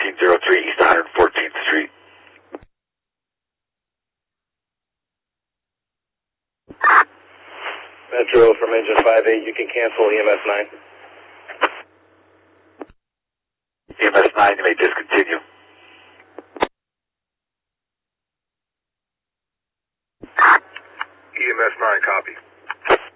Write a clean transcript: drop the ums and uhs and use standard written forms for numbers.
1303 East 114th Street. Metro from engine 58, you can cancel EMS 9. EMS 9, you may discontinue. EMS 9, copy.